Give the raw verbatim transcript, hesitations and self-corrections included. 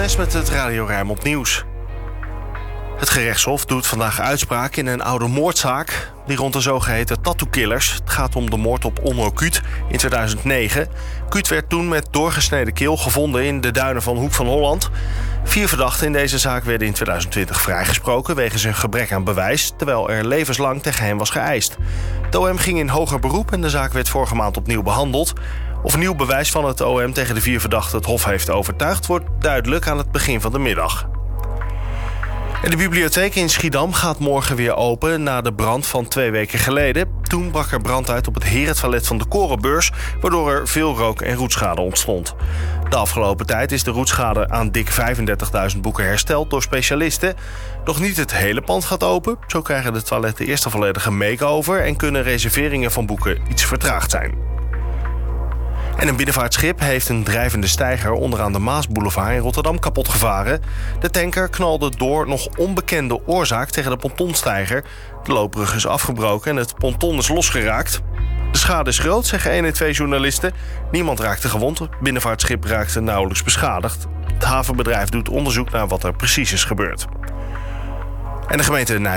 S met het Radio Rijnmond Nieuws. Het gerechtshof doet vandaag uitspraak in een oude moordzaak die rond de zogeheten tattoo-killers. Het gaat om de moord op Onno Kuut in tweeduizend negen. Kuut werd toen met doorgesneden keel gevonden in de duinen van Hoek van Holland. Vier verdachten in deze zaak werden in tweeduizend twintig vrijgesproken wegens een gebrek aan bewijs, terwijl er levenslang tegen hem was geëist. Het O M ging in hoger beroep en de zaak werd vorige maand opnieuw behandeld. Of nieuw bewijs van het O M tegen de vier verdachten het Hof heeft overtuigd, wordt duidelijk aan het begin van de middag. En de bibliotheek in Schiedam gaat morgen weer open na de brand van twee weken geleden. Toen brak er brand uit op het herentoilet van de Korenbeurs, waardoor er veel rook- en roetschade ontstond. De afgelopen tijd is de roetschade aan dik vijfendertigduizend boeken hersteld door specialisten. Nog niet het hele pand gaat open. Zo krijgen de toiletten eerst een volledige make-over en kunnen reserveringen van boeken iets vertraagd zijn. En een binnenvaartschip heeft een drijvende steiger onderaan de Maasboulevard in Rotterdam kapot gevaren. De tanker knalde door nog onbekende oorzaak tegen de pontonsteiger. De loopbrug is afgebroken en het ponton is losgeraakt. De schade is groot, zeggen een en twee journalisten. Niemand raakte gewond. Het binnenvaartschip raakte nauwelijks beschadigd. Het havenbedrijf doet onderzoek naar wat er precies is gebeurd. En de gemeente